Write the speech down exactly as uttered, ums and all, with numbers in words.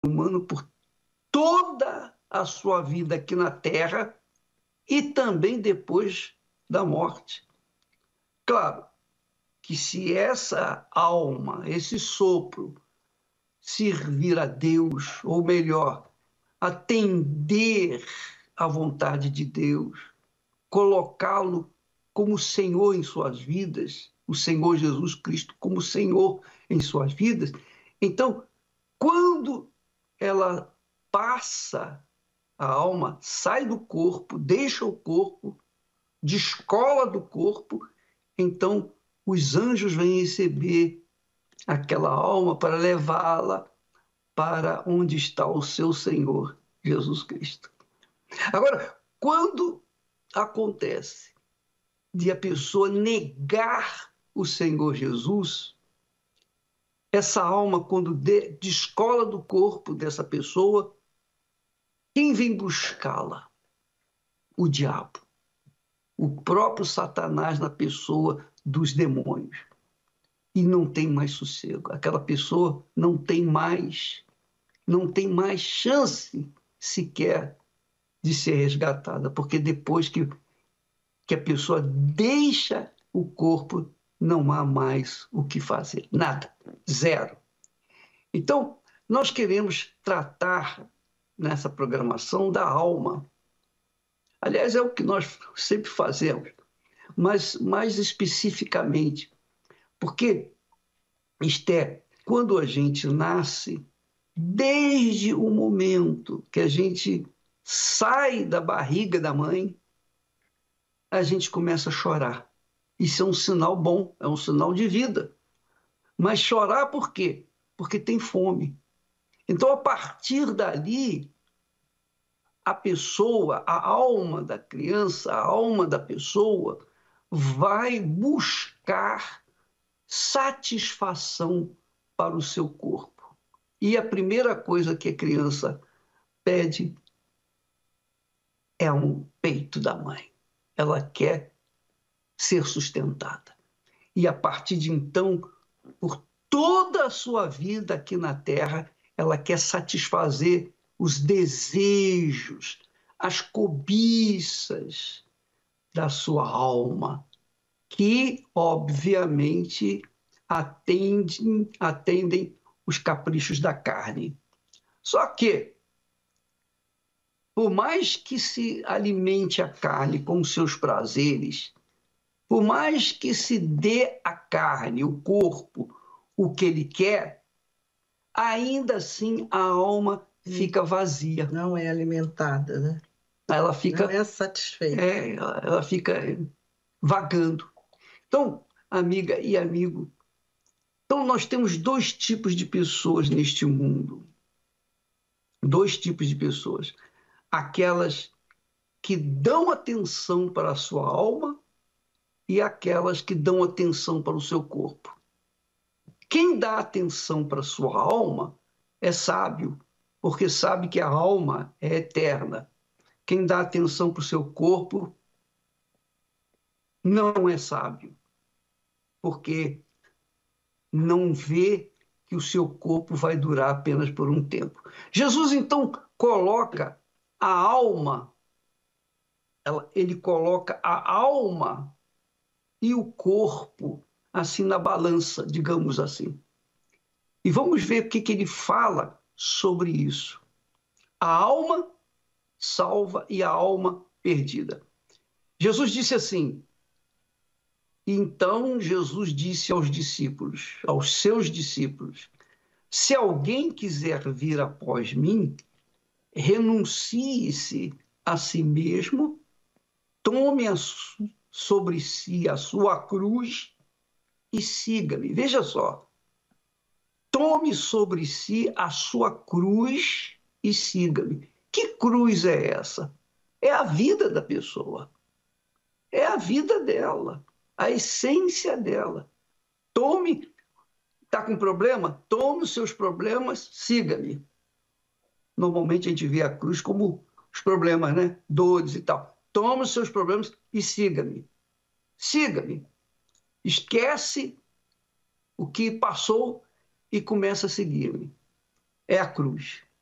humano por toda a sua vida aqui na Terra e também depois da morte. Claro que se essa alma, esse sopro, servir a Deus, ou melhor, atender à vontade de Deus, colocá-lo como Senhor em suas vidas, o Senhor Jesus Cristo como Senhor em suas vidas, então, quando ela passa, a alma sai do corpo, deixa o corpo, descola do corpo, então os anjos vêm receber aquela alma para levá-la para onde está o seu Senhor, Jesus Cristo. Agora, quando acontece de a pessoa negar o Senhor Jesus, essa alma, quando de, descola do corpo dessa pessoa, quem vem buscá-la? O diabo. O próprio Satanás na pessoa dos demônios. E não tem mais sossego. Aquela pessoa não tem mais, não tem mais chance sequer de ser resgatada, porque depois que, que a pessoa deixa o corpo, não há mais o que fazer. Nada. Zero. Então, nós queremos tratar nessa programação da alma. Aliás, é o que nós sempre fazemos, mas mais especificamente, porque, Esther, quando a gente nasce, desde o momento que a gente sai da barriga da mãe, a gente começa a chorar. Isso é um sinal bom, é um sinal de vida. Mas chorar por quê? Porque tem fome. Então, a partir dali, a pessoa, a alma da criança, a alma da pessoa, vai buscar satisfação para o seu corpo. E a primeira coisa que a criança pede é um peito da mãe. Ela quer ser sustentada. E a partir de então, por toda a sua vida aqui na Terra, ela quer satisfazer os desejos, as cobiças da sua alma, que, obviamente, atendem, atendem os caprichos da carne. Só que, por mais que se alimente a carne com os seus prazeres, por mais que se dê à carne, o corpo, o que ele quer, ainda assim a alma fica vazia. Não é alimentada, né? Ela fica, não é satisfeita. É, ela, ela fica vagando. Então, amiga e amigo, então nós temos dois tipos de pessoas neste mundo. Dois tipos de pessoas. Aquelas que dão atenção para a sua alma e aquelas que dão atenção para o seu corpo. Quem dá atenção para a sua alma é sábio, porque sabe que a alma é eterna. Quem dá atenção para o seu corpo não é sábio, porque não vê que o seu corpo vai durar apenas por um tempo. Jesus, então, coloca a alma, ela, ele coloca a alma e o corpo assim na balança, digamos assim. E vamos ver o que, que ele fala sobre isso. A alma salva e a alma perdida. Jesus disse assim, então Jesus disse aos discípulos, aos seus discípulos, se alguém quiser vir após mim, renuncie-se a si mesmo, tome a, sobre si a sua cruz e siga-me. Veja só, tome sobre si a sua cruz e siga-me. Que cruz é essa? É a vida da pessoa. É a vida dela, a essência dela. Tome, está com problema? Tome os seus problemas, siga-me. Normalmente a gente vê a cruz como os problemas, né? Dores e tal. Tome os seus problemas e siga-me. Siga-me. Esquece o que passou e começa a seguir-me. É a cruz.